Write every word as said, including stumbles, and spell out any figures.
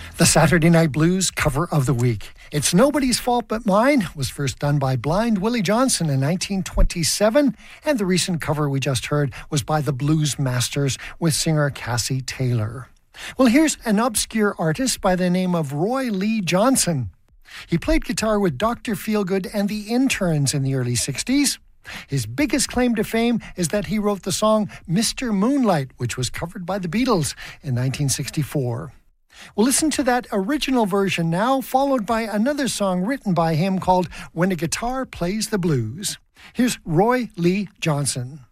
The Saturday Night Blues cover of the week. It's Nobody's Fault But Mine was first done by Blind Willie Johnson in nineteen twenty-seven, and the recent cover we just heard was by the Blues Masters with singer Cassie Taylor. Well, here's an obscure artist by the name of Roy Lee Johnson. He played guitar with Doctor Feelgood and the Interns in the early sixties. His biggest claim to fame is that he wrote the song Mister Moonlight, which was covered by the Beatles in nineteen sixty-four. We'll listen to that original version now, followed by another song written by him called When a Guitar Plays the Blues. Here's Roy Lee Johnson.